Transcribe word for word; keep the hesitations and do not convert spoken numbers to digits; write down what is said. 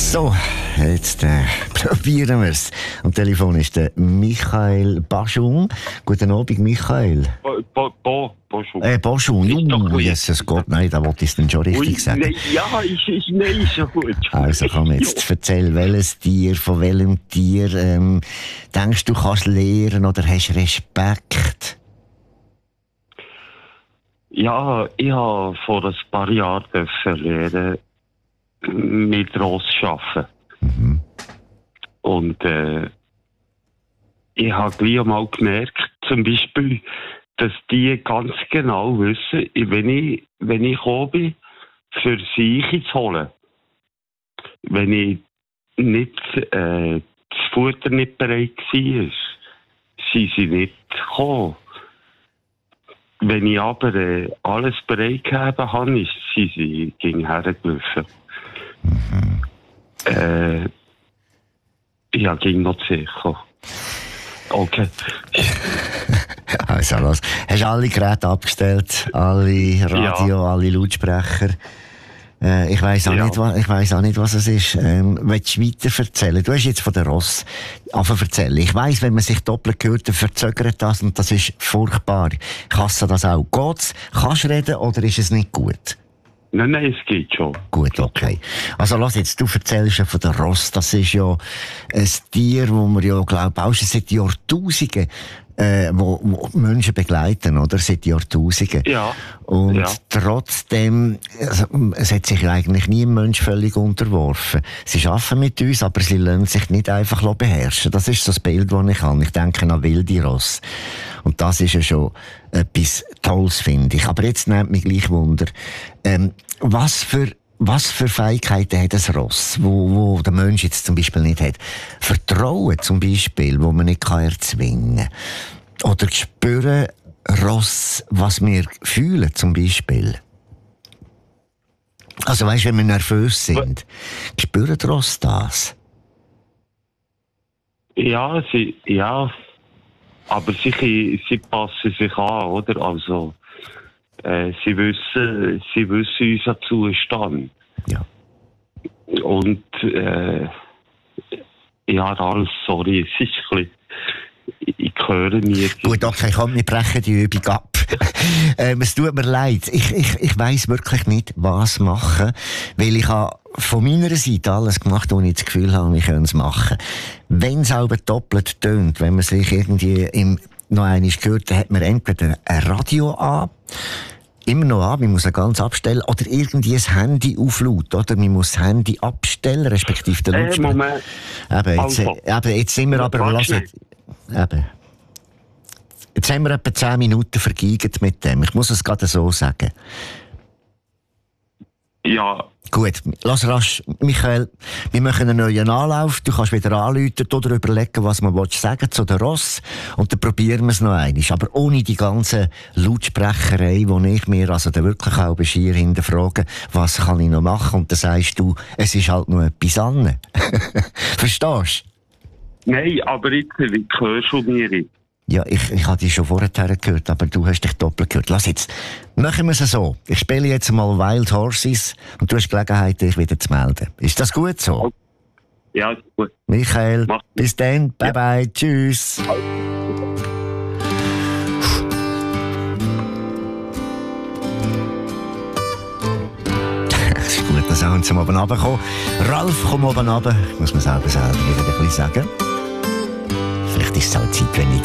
So, jetzt äh, probieren wir es. Am Telefon ist der Michael Baschung. Guten Abend, Michael. Bo, bo, bo, Boschung. Äh, Baschung. Uh, Jesus Gott, nein, da wollte ich es dann schon richtig Ui, sagen. Nein, ja, ist, ist, nein, ist schon gut. Also komm jetzt, erzähl, welches Tier, von welchem Tier ähm, denkst du, kannst lernen oder hast Respekt? Ja, ich habe vor ein paar Jahren lernen, mit Ross arbeiten. Mhm. Und äh, ich habe gleich einmal gemerkt, zum Beispiel, dass die ganz genau wissen, wenn ich, wenn ich gekommen bin, für sie zu holen. Wenn ich nicht, äh, das Futter nicht bereit war, sind sie nicht gekommen. Wenn ich aber äh, alles bereit gegeben habe, ist sie, sie ging hergelaufen. Mhm. Äh, ja, ging noch sicher. Okay. Also los. Hast du alle Geräte abgestellt? Alle Radio, ja. Alle Lautsprecher? Äh, ich weiss auch, ja. nicht, ich weiss auch nicht, was es ist. Ähm, willst du weiter erzählen? Du hast jetzt von der Ross angefangen zu erzählen. Ich weiss, wenn man sich doppelt hört, dann verzögert das und das ist furchtbar. Kannst du das auch? Geht's? Kannst du reden oder ist es nicht gut? Nein, nein, es geht schon. Gut, okay. Also lass jetzt, du erzählst ja von der Ross. Das ist ja ein Tier, das wir ja, glaube ich, auch schon seit Jahrtausenden äh, wo, wo Menschen begleiten, oder? Seit Jahrtausenden. Ja. Und ja. trotzdem, also, es hat sich eigentlich nie ein Mensch völlig unterworfen. Sie arbeiten mit uns, aber sie lassen sich nicht einfach beherrschen. Das ist so das Bild, das ich habe. Ich denke an wilde Ross. Und das ist ja schon etwas Tolles, finde ich. Aber jetzt nimmt mich gleich Wunder, ähm, was für Was für Fähigkeiten hat ein Ross, wo, wo der Mensch jetzt zum Beispiel nicht hat? Vertrauen zum Beispiel, wo man nicht kann erzwingen kann. Oder spüren Ross, was wir fühlen zum Beispiel. Also weisst, wenn wir nervös sind, spüren Ross das? Ja, sie, ja, aber sie, sie passen sich an, oder? Also, Äh, sie wissen, sie wissen unseren Zustand. Ja. Und, äh, ja, alles, sorry, es ist ein bisschen, ich, ich höre mir. Gut, okay, komm, wir brechen die Übung ab. ähm, es tut mir leid. Ich, ich, ich weiss wirklich nicht, was machen, weil ich habe von meiner Seite alles gemacht, wo ich das Gefühl habe, ich könnte es machen. Wenn es aber doppelt tönt, wenn man sich irgendwie im noch einmal gehört, dann hat man entweder ein Radio an, immer noch an, man muss es ganz abstellen, oder irgendwie ein Handy auf laut, oder? Man muss das Handy abstellen, respektive den Lautsprecher. Äh, Moment. Eben, jetzt, Also. eben, jetzt sind wir aber, lass jetzt, eben. Jetzt haben wir etwa zehn Minuten vergeigt mit dem. Ich muss es gerade so sagen. Ja. Gut, lass rasch. Michael, wir machen einen neuen Anlauf. Du kannst wieder anrufen oder überlegen, was man sagen zu der Ross. Und dann probieren wir es noch einmal. Aber ohne die ganze Lautsprecherei, wo ich mir also dann wirklich auch schier hinterfrage, was kann ich noch machen? Und dann sagst du, es ist halt noch etwas an. Verstehst du? Nein, aber jetzt hörst du mir. Ja, ich, ich habe dich schon vorher gehört, aber du hast dich doppelt gehört. Lass jetzt, machen wir es so. Ich spiele jetzt mal Wild Horses und du hast Gelegenheit, dich wieder zu melden. Ist das gut so? Ja, ist gut. Michael, Mach. Bis dann. Bye, ja. Bye. Tschüss. Es ist gut, dass wir zum oben runterkommen. Ralf, komm oben runter. Ich muss mir selber selber wieder ein bisschen sagen. Vielleicht ist es auch Zeit, wenn ich